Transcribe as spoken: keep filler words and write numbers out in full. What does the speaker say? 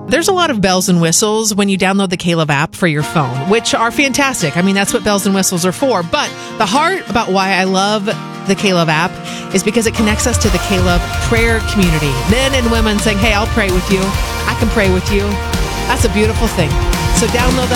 There's a lot of bells and whistles when you download the K-Love app for your phone, which are fantastic. I mean, that's what bells and whistles are for. But the heart about why I love the K-Love app is because it connects us to the K-Love prayer community. Men and women saying, hey, I'll pray with you. I can pray with you. That's a beautiful thing. So download that